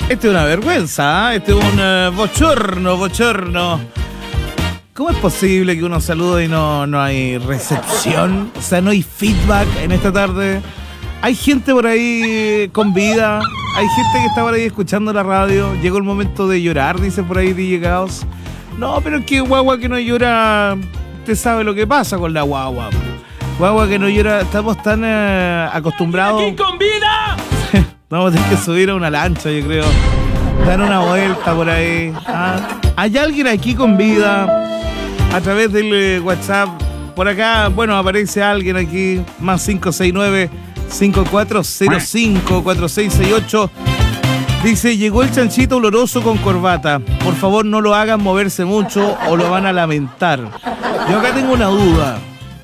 Este es una vergüenza, ¿eh? Este es un bochorno. ¿Cómo es posible que uno salude y no hay recepción? O sea, no hay feedback en esta tarde. Hay gente por ahí con vida. Hay gente que está por ahí escuchando la radio. Llegó el momento de llorar, dice por ahí DJ Caos. No, pero es que guagua que no llora, usted sabe lo que pasa con la guagua. Guagua que no llora, estamos tan acostumbrados. ¡Aquí con vida! Vamos a tener que subir a una lancha, yo creo. Dar una vuelta por ahí. ¿Hay alguien aquí con vida? A través del WhatsApp. Por acá, bueno, aparece alguien aquí. Más 569-5405-4668. Dice, llegó el chanchito oloroso con corbata. Por favor, no lo hagan moverse mucho o lo van a lamentar. Yo acá tengo una duda.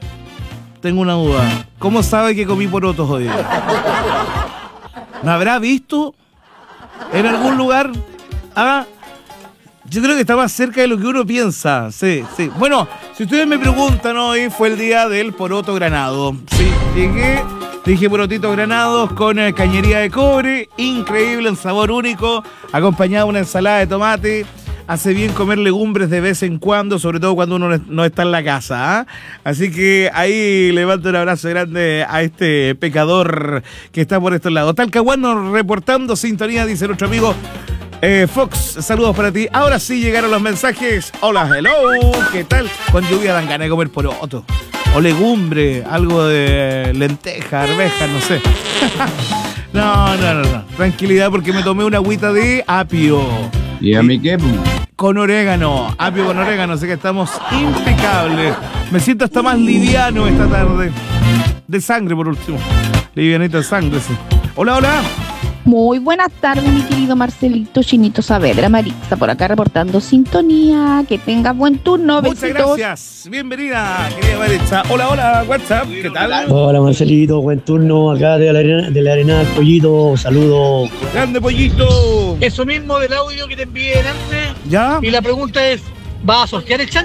¿Cómo sabe que comí porotos hoy? ¿Me habrá visto en algún lugar? Yo creo que está más cerca de lo que uno piensa. Sí. Bueno, si ustedes me preguntan, hoy fue el día del poroto granado. Sí, dije porotitos granados con cañería de cobre. Increíble, en sabor único. Acompañado de una ensalada de tomate. Hace bien comer legumbres de vez en cuando, sobre todo cuando uno no está en la casa. Así que ahí levanto un abrazo grande a este pecador que está por estos lados. Talcahuano reportando sintonía, dice nuestro amigo Fox. Saludos para ti. Ahora sí llegaron los mensajes. Hola, hello, ¿qué tal? Con lluvia dan ganas de comer poroto. O legumbre, algo de lenteja, arveja, no sé. No. Tranquilidad porque me tomé una agüita de apio. ¿Y a mí qué? Con orégano, apio con orégano, así que estamos impecables. Me siento hasta más liviano esta tarde. De sangre, por último. Livianito de sangre, sí. Hola. Muy buenas tardes, mi querido Marcelito Chinito Saavedra, Marixa, por acá reportando sintonía. Que tengas buen turno, muchas besitos. Gracias, bienvenida, querida Marixa. Hola, WhatsApp, ¿qué tal? Hola, Marcelito, buen turno acá de la arena del Pollito, saludos. Grande Pollito. Eso mismo del audio que te envié antes. ¿Ya? Y la pregunta es, ¿vas a sortear el chancho?